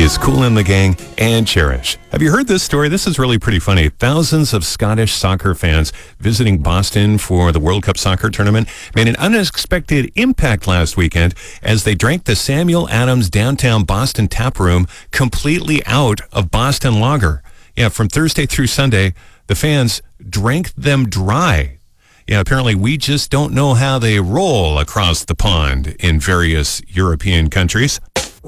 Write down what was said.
is Kool and the Gang and Cherish. Have you heard this story? This is really pretty funny. Thousands of Scottish soccer fans visiting Boston for the World Cup soccer tournament made an unexpected impact last weekend as they drank the Samuel Adams downtown Boston tap room completely out of Boston Lager. Yeah, from Thursday through Sunday, the fans drank them dry. Yeah, apparently we just don't know how they roll across the pond in various European countries.